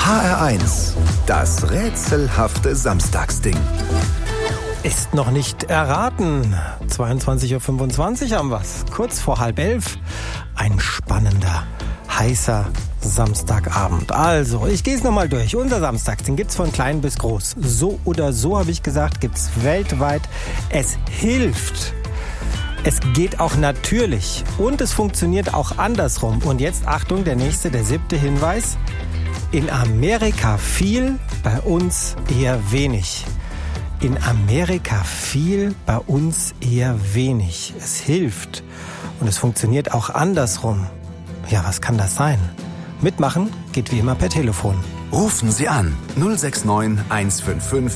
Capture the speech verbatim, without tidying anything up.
H R eins, das rätselhafte Samstagsding. Ist noch nicht erraten. zweiundzwanzig Uhr fünfundzwanzig haben wir's. Kurz vor halb elf. Ein spannender, heißer Samstagabend. Also, ich gehe es nochmal durch. Unser Samstagsding gibt's von klein bis groß. So oder so, habe ich gesagt, gibt's weltweit. Es hilft. Es geht auch natürlich. Und es funktioniert auch andersrum. Und jetzt, Achtung, der nächste, der siebte Hinweis. In Amerika viel, bei uns eher wenig. In Amerika viel, bei uns eher wenig. Es hilft und es funktioniert auch andersrum. Ja, was kann das sein? Mitmachen geht wie immer per Telefon. Rufen Sie an null sechs neun eins fünf fünf